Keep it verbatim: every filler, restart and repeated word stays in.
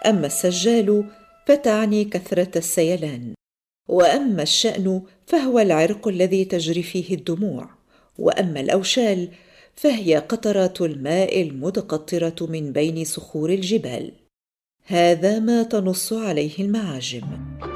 أما السجال فتعني كثرة السيلان، وأما الشأن فهو العرق الذي تجري فيه الدموع، وأما الأوشال فهي قطرات الماء المتقطرة من بين صخور الجبال. هذا ما تنص عليه المعاجم.